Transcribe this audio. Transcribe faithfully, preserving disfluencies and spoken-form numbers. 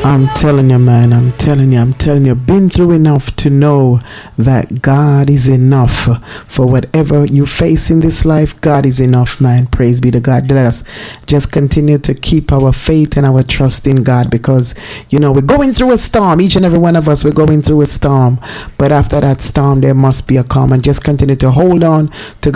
I'm telling you, man, I'm telling you, I'm telling you, been through enough to know that God is enough for whatever you face in this life. God is enough, man. Praise be to God. Let us just continue to keep our faith and our trust in God, because, you know, we're going through a storm. Each and every one of us, we're going through a storm. But after that storm, there must be a calm, and just continue to hold on to God.